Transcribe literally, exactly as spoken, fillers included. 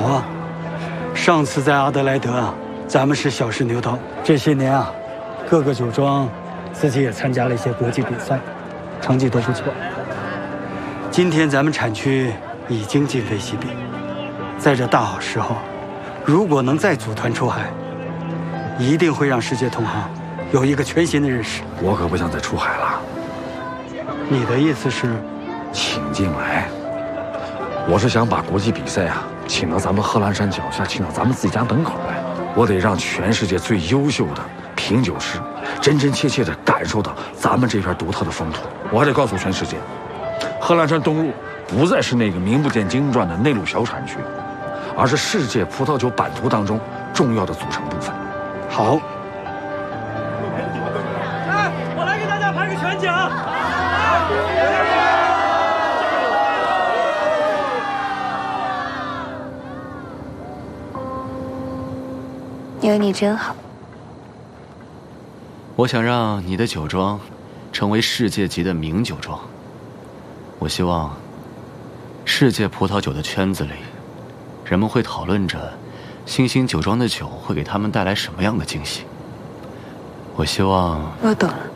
啊！上次在阿德莱德啊，咱们是小试牛刀。这些年啊，各个酒庄自己也参加了一些国际比赛，成绩都不错。今天咱们产区已经今非昔比，在这大好时候，如果能再组团出海，一定会让世界同行有一个全新的认识。 我可不想再出海了。 你的意思是， 请进来？我是想把国际比赛啊，请到咱们贺兰山脚下，请到咱们自己家门口来。我得让全世界最优秀的品酒师，真真切切地感受到咱们这片独特的风土。我还得告诉全世界，贺兰山东路不再是那个名不见经传的内陆小产区，而是世界葡萄酒版图当中重要的组成部分。 好。 来，我来给大家拍个全景。 有你真好。 我想让你的酒庄成为世界级的名酒庄。我希望世界葡萄酒的圈子里，人们会讨论着新兴酒庄的酒会给他们带来什么样的惊喜。我希望…… 我懂了。